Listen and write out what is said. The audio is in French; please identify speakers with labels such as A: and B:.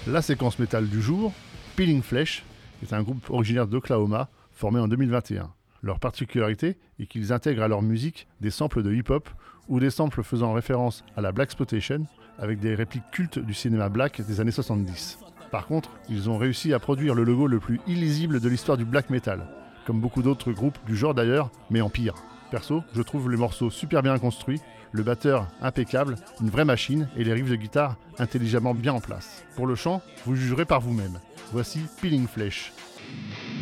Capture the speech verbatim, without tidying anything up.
A: La séquence métal du jour, Peeling Flesh, est un groupe originaire d'Oklahoma, formé en deux mille vingt et un. Leur particularité est qu'ils intègrent à leur musique des samples de hip-hop ou des samples faisant référence à la blaxploitation avec des répliques cultes du cinéma black des années soixante-dix. Par contre, ils ont réussi à produire le logo le plus illisible de l'histoire du black metal, comme beaucoup d'autres groupes du genre d'ailleurs, mais en pire. Perso, je trouve les morceaux super bien construits, le batteur impeccable, une vraie machine et les riffs de guitare intelligemment bien en place. Pour le chant, vous jugerez par vous-même. Voici Peeling Flesh.